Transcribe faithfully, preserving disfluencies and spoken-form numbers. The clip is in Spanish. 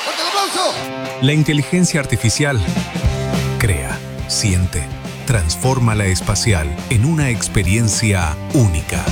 ¡Fuerte el aplauso! La inteligencia artificial crea, siente, transforma la espacial en una experiencia única.